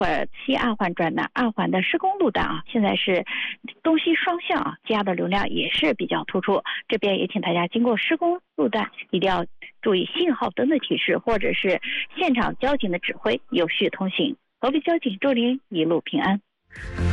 西二环转南二环的施工路段啊，现在是东西双向啊，加的流量也是比较突出。这边也请大家经过施工路段一定要注意信号灯的提示，或者是现场交警的指挥，有序通行。合肥交警祝您一路平安。